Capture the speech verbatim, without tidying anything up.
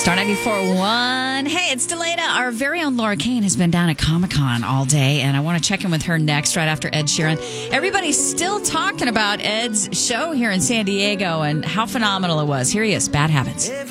Star ninety-four point one. Hey, it's Delana. Our very own Laura Kane has been down at Comic-Con all day, and I want to check in with her next, right after Ed Sheeran. Everybody's still talking about Ed's show here in San Diego and how phenomenal it was. Here he is, Bad Habits.